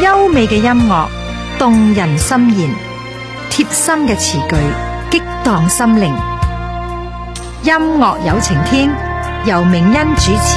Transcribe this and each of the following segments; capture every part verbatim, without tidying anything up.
優美嘅音樂，動人心弦，貼心嘅詞句，激盪心靈。音樂有情天，由明恩主持。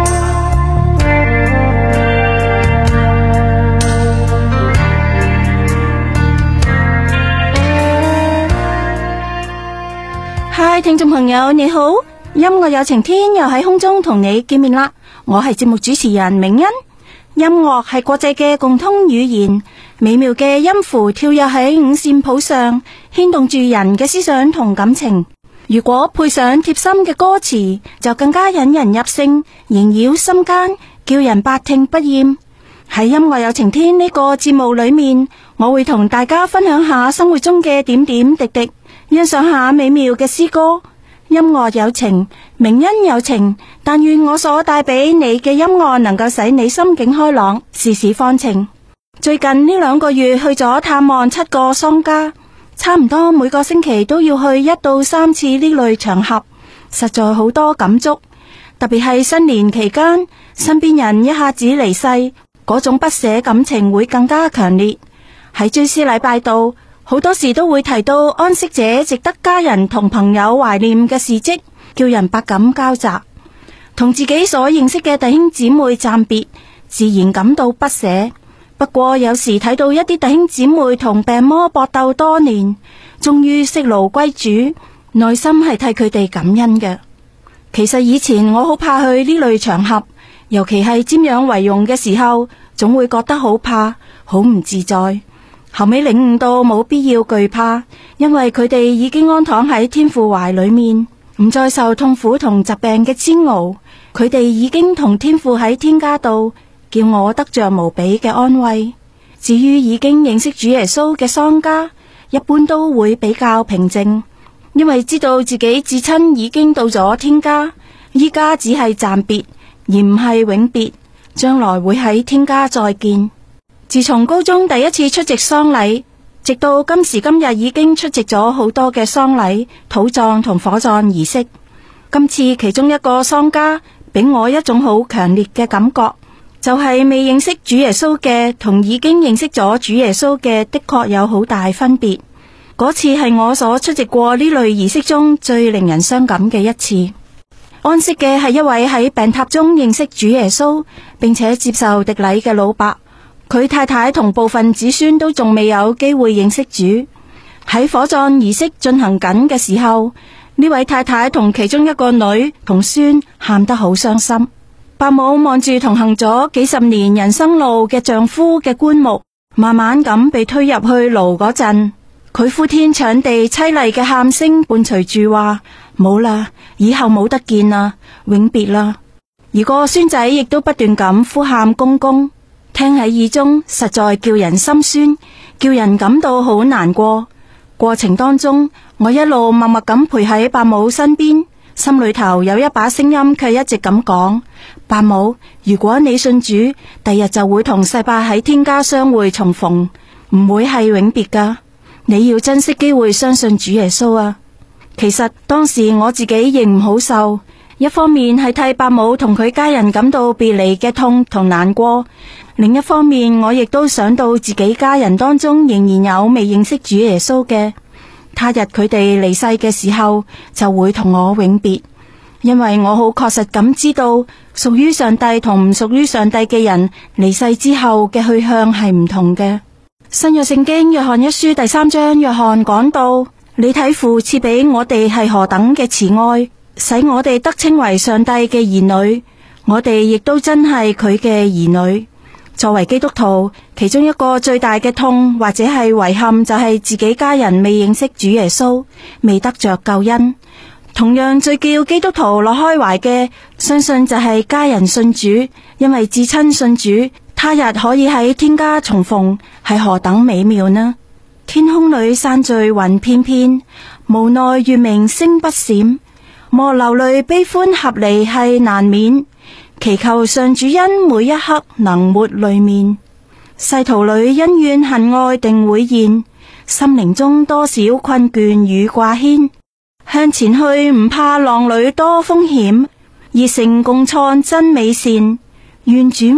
嗨，聽眾朋友你好，音樂有情天又喺空中同你見面啦。我係節目主持人明恩。音樂係國際嘅共通語言，美妙嘅音符跳躍喺五線譜上，牽動住人嘅思想同感情。如果配上貼心嘅歌詞，就更加引人入勝，縈繞心間，叫人百聽不厭。喺音樂有情天呢個節目裏面，我會同大家分享下生活中嘅點點滴滴，欣賞下美妙嘅詩歌。音樂有情，明恩有情，但願我所帶俾你嘅音樂能夠使你心境開朗，事事放晴。最近呢兩個月去咗探望七個喪家，差唔多每個星期都要去一到三次呢類場合，實在好多感觸。特別係新年期間，身邊人一下子離世，嗰種不捨感情會更加強烈。喺追思禮拜度，好多時都會提到安息者值得家人同朋友懷念嘅事蹟，叫人百感交集。同自己所認識嘅弟兄姊妹暫別，自然感到不捨。不過有時睇到一啲弟兄姊妹同病魔搏鬥多年，終於息怒歸主，內心係替佢哋感恩嘅。其實以前我好怕去呢類場合，尤其係瞻仰遺容嘅時候，總會覺得好怕，好唔自在。後尾領悟到冇必要懼怕，因為佢哋已經安躺喺天父懷裏面，唔再受痛苦同疾病嘅煎熬。佢哋已經同天父喺天家度，叫我得着無比嘅安慰。至於已經認識主耶穌嘅喪家，一般都會比較平靜，因為知道自己至親已經到咗天家，依家只係暫別，而唔係永別，將來會喺天家再見。自從高中第一次出席喪禮，直到今時今日已經出席咗好多嘅喪禮、土葬同火葬儀式。今次其中一個喪家俾我一種好強烈嘅感覺，就係未認識主耶穌嘅同已經認識咗主耶穌嘅的確有好大分別。嗰次係我所出席過呢類儀式中最令人傷感嘅一次。安息嘅係一位喺病榻中認識主耶穌並且接受滴禮嘅老伯。佢太太同部分子孫都仲未有機會認識主。喺火葬儀式進行緊嘅時候，呢位太太同其中一個女同孫喊得好傷心。伯母望住同行咗幾十年人生路嘅丈夫嘅棺木，慢慢咁被推入去爐嗰陣，佢呼天搶地淒厲嘅喊聲伴隨住話：冇啦，以後冇得見啦，永別啦。而個孫仔亦都不斷咁呼喊公公。聽喺耳中，實在叫人心酸，叫人感到好難過。過程當中，我一路默默咁陪喺伯母身邊，心裏頭有一把聲音卻一直咁講：伯母，如果你信主，第日就會同世伯喺天家相會重逢，唔會係永別噶。你要珍惜機會相信主耶穌啊！其實當時我自己亦唔好受，一方面係替伯母同佢家人感到別離嘅痛同難過，另一方面我亦都想到自己家人當中仍然有未認識主耶穌嘅，他日佢哋離世嘅時候就會同我永別。因為我好確實咁知道，屬於上帝同唔屬於上帝嘅人離世之後嘅去向係唔同嘅。新約聖經約翰一書第三章，約翰講到：你睇父賜俾我哋係何等嘅慈愛，使我哋得稱為上帝嘅兒女，我哋亦都真係佢嘅兒女。作為基督徒，其中一個最大嘅痛或者係遺憾，就係自己家人未認識主耶穌，未得着救恩。同樣最叫基督徒樂開懷嘅，相信就係家人信主，因為至親信主，他日可以喺天家重逢，係何等美妙呢？天空裏散聚雲片片，無奈月明星不閃，莫流淚悲歡合離係難免，祈求上主恩每一刻能抹淚面。世途裏恩怨恨愛定會現，心靈中多少困倦與掛牽，向前去唔怕浪裏多風險，熱誠共創真美善，願主